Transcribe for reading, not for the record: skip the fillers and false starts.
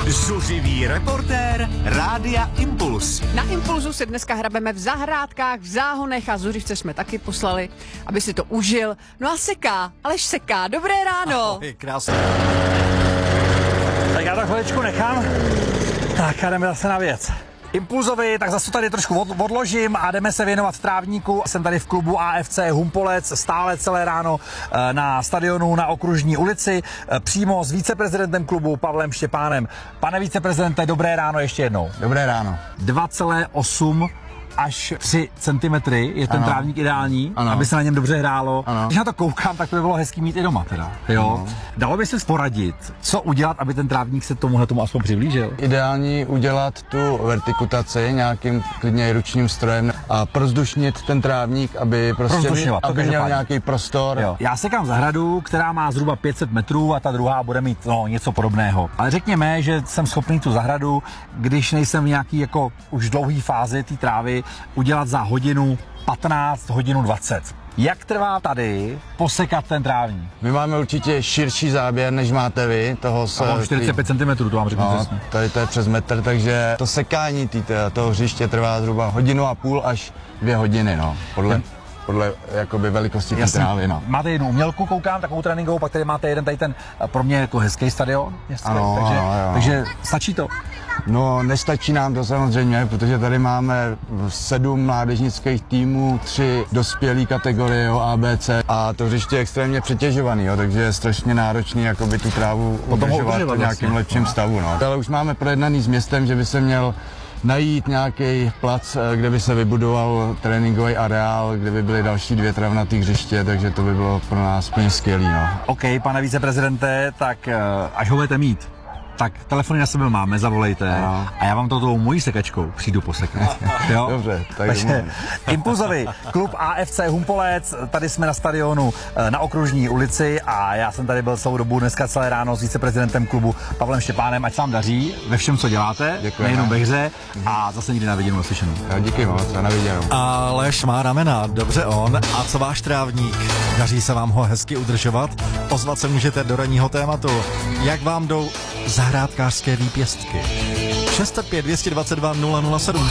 Zuřivý reportér Rádia Impuls. Na Impulzu si dneska hrabeme v zahrádkách, v záhonech a Zuřivce jsme taky poslali, aby si to užil. No a seká, Aleš seká. Dobré ráno. Ahoj, krásně. Tak já to chviličku nechám. Tak a jdeme zase na věc. Impulzovi, tak zase tady trošku odložím a jdeme se věnovat trávníku. Jsem tady v klubu AFC Humpolec, stále celé ráno na stadionu na Okružní ulici, přímo s viceprezidentem klubu Pavlem Štěpánem. Pane viceprezidente, dobré ráno ještě jednou. Dobré ráno. 2,8 až 3 centimetry je ten trávník ideální, aby se na něm dobře hrálo. Když na to koukám, tak to by bylo hezký mít i doma teda. Jo? Dalo by se poradit, co udělat, aby ten trávník se tomu aspoň přiblížil? Ideální udělat tu vertikutaci nějakým klidně ručním strojem a prozdušnit ten trávník, aby prostě měl nějaký prostor. Jo. Já sekám zahradu, která má zhruba 500 metrů a ta druhá bude mít něco podobného. Ale řekněme, že jsem schopný tu zahradu, když nejsem v nějaký jako už dlouhý fázi té trávy, udělat za hodinu 15, hodinu 20. Jak trvá tady posekat ten trávník? My máme určitě širší záběr, než máte vy. Toho 45 cm, to vám řeknu přesně. Tady to je přes metr, takže to sekání toho hřiště trvá zhruba 1,5 hodiny až 2 hodiny, no, podle jakoby velikosti té trávy, no. Máte jednu umělku, koukám, takovou tréninkovou, pak tady máte jeden tady ten pro mě jako hezký stadion. Takže stačí to? No, nestačí nám to samozřejmě, protože tady máme 7 mládežnických týmů, 3 dospělé kategorie ABC a to hřiště je extrémně přetěžovaný, jo, takže je strašně náročný jakoby tu trávu udržovat v nějakém lepším stavu. No. Ale už máme projednaný s městem, že by se měl najít nějaký plac, kde by se vybudoval tréninkový areál, kde by byly další 2 travnatý hřiště, takže to by bylo pro nás úplně skvělý. No. OK, pane viceprezidente, tak až ho budete mít, tak telefony na sebe máme, zavolejte a já vám to tou mojí sekačkou přijdu posekat. Jo? Dobře, takže Impulzovi, klub AFC Humpolec, tady jsme na stadionu na Okružní ulici a já jsem tady byl celou dobu dneska celé ráno s viceprezidentem klubu Pavlem Štěpánem, ať se vám daří ve všem, co děláte, nejenom ve hře a zase nikdy na viděnou naslyšenou. Díky moc, na viděnou. Aleš má ramena, dobře on. A co váš trávník? Daří se vám ho hezky udržovat? Ozvat se můžete do ranního tématu. Jak vám jdou zahrádkářské výpěstky? 605 222 007